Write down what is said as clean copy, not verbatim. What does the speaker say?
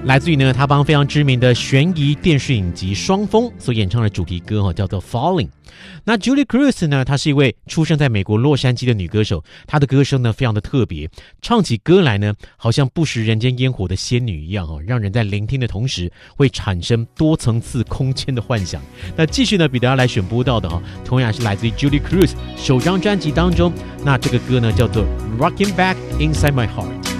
来自于呢他帮非常知名的悬疑电视影集《双峰》所演唱的主题歌叫做 Falling。 那 Julie Cruz 呢，她是一位出生在美国洛杉矶的女歌手，她的歌声呢非常的特别，唱起歌来呢好像不食人间烟火的仙女一样让人在聆听的同时会产生多层次空间的幻想。那继续呢彼得要来选播到的同样是来自于 Julie Cruz 首张专辑当中，那这个歌呢叫做 Rockin' Back Inside My Heart。